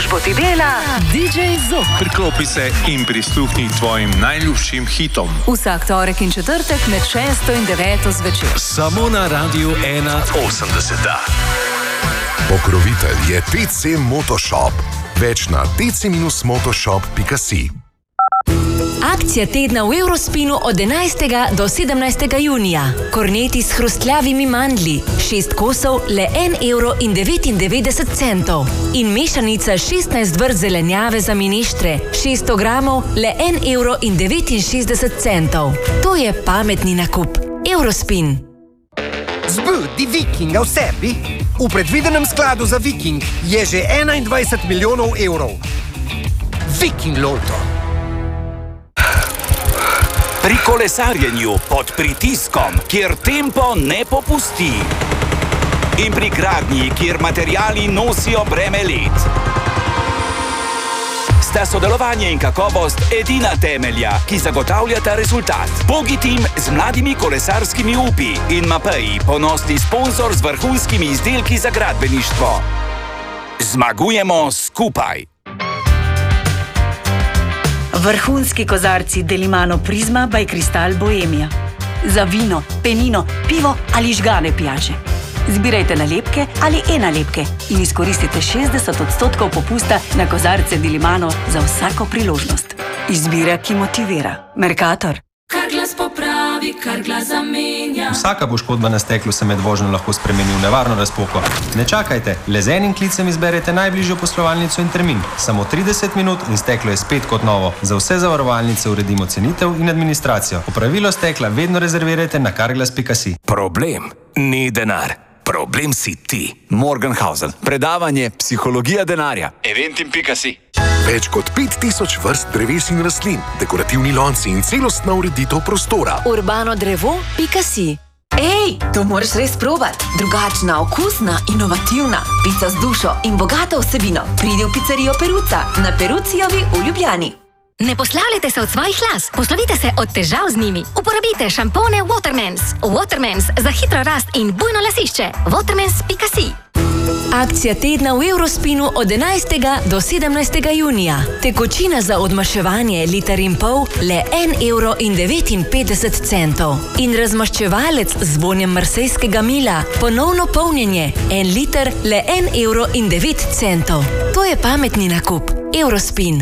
Službo ti dela DJ Zok. Priklopi se in prisluhni tvojim najljubšim hitom. Vsak torek in četrtek med 6 in 9 zvečer. Samo na Radiu 1.80. Pokrovitelj je TC Motoshop. Več na tc-motoshop.si. Akcija tedna v Eurospinu od 11. do 17. junija. Korneti s hrustljavimi mandli, 6 kosov, le 1,99 €. In mešanica 16 vrst zelenjave za mineštre, 600 gramov, le 1,69 €. To je pametni nakup. Eurospin. Zbudi Vikinga v sebi. V predvidenem skladu za Viking je že 21 milijonov evrov. Viking Lotto. Pri kolesarjenju pod pritiskom, kjer tempo ne popusti. In pri gradnji, kjer materiali nosijo breme let. Sta sodelovanje in kakovost edina temelja, ki zagotavljata rezultat. Bogi tim z mladimi kolesarskimi upi in Mapeji, ponosni sponzor z vrhunskimi izdelki za gradbeništvo. Zmagujemo skupaj! Vrhunski kozarci Delimano Prizma by Kristal Bohemia. Za vino, penino, pivo ali žgane pijače. Zbirajte nalepke ali e-nalepke in izkoristite 60% popusta na kozarce Delimano za vsako priložnost. Izbira, ki motivira. Mercator. Kar glas popravi, kar glas zamenja. Vsaka poškodba na steklu se med vožnjo lahko spremeni v nevarno razpoko. Ne čakajte, le z enim klicem izberete najbližjo poslovalnico in termin. Samo 30 minut in steklo je spet kot novo. Za vse zavarovalnice uredimo cenitev in administracijo. Opravilo stekla vedno rezervirajte na carglass.si. Problem ni denar. Problem si ti. Morgenhausen. Predavanje Psihologija denarja. Eventim.si. Več kot 5000 vrst dreves in rastlin, dekorativni lonci in celostna ureditev prostora. Urbanodrevo.si. Ej, to moraš res probati. Drugačna, okusna, inovativna. Pica z dušo in bogato vsebino. Pridi v pizzerijo Peruca na Perucijovi v Ljubljani. Ne poslavljajte se od svojih las, poslovite se od težav z njimi. Uporabite šampone Watermans. Watermans za hitro rast in bujno lasišče. Watermans.si. Akcija tedna v Eurospinu od 11. do 17. junija. Tekočina za odmaševanje liter in pol, le 1,59 €. In razmaščevalec z vonjem marsejskega mila, ponovno polnjenje, 1 liter, le 1,09 €. To je pametni nakup. Eurospin.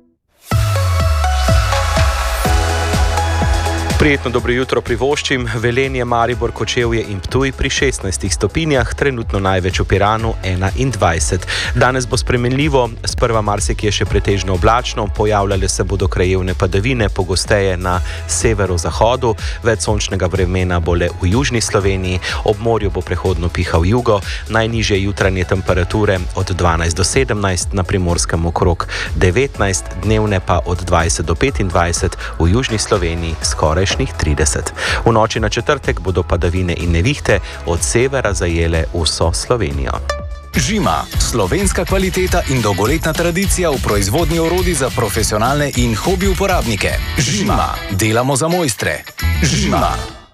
Prijetno dobro jutro privoščim. Velenje, Maribor, Kočevje in Ptuj pri 16 stopinjah, trenutno največ v Piranu 21. Danes bo spremenljivo, sprva marsikje še pretežno oblačno, pojavljale se bodo krajevne padavine, pogosteje na severozahodu, več sončnega vremena bo le v južni Sloveniji, ob morju bo prehodno pihal jugo, najnižje jutranje temperature od 12 do 17, na Primorskem okrog 19, dnevne pa od 20 do 25, v južni Sloveniji skoraj 30. V noči na četrtek bodo padavine in nevihte od severa zajele vso Slovenijo. Žima, slovenska kvaliteta in dolgoletna tradicija v proizvodnji orodij za profesionalne in hobi uporabnike. Žima, delamo za mojstre. Žima.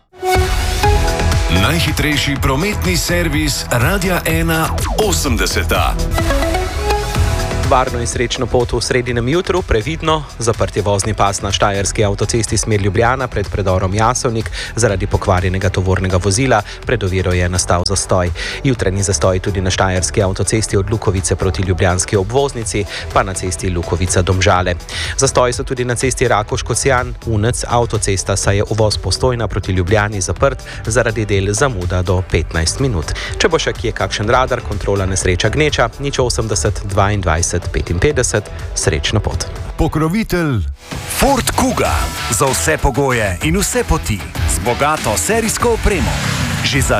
Najhitrejši prometni servis Radia 1.80. Varno in srečno pot v sredinem jutru, previdno, zaprt je vozni pas na štajerski avtocesti smer Ljubljana pred predorom Jasovnik zaradi pokvarjenega tovornega vozila, pred oviro je nastal zastoj. Jutranji zastoj tudi na štajerski avtocesti od Lukovice proti ljubljanski obvoznici, pa na cesti Lukovica-Domžale. Zastoji so tudi na cesti Rakoš-Kocijan, Unec, avtocesta, saj je uvoz Postojna proti Ljubljani zaprt zaradi del zamuda do 15 minut. Če bo še kje kakšen radar, kontrola nesreča gneča, 080 22 55, srečno pot. Pokrovitelj Ford Kuga. Za vse pogoje in vse poti. Z bogato serijsko opremo. Že za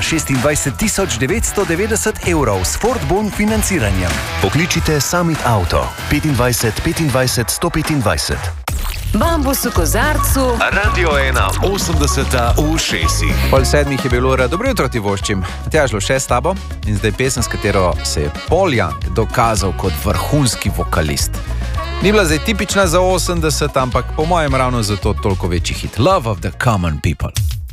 26 990 € s Ford Bon financiranjem. Pokličite Summit Auto 25 25 125. Bambus v kozarcu. Radio 1.80 v šesih. Pol 7 je bilo ura. Dobro jutro ti voščim. Matjaž Lovše s tabo in zdaj pesem, s katero se je Paul Young dokazal kot vrhunski vokalist. Ni bila zdaj tipična za 80, ampak po mojem ravno zato toliko večji hit. Love of the Common People.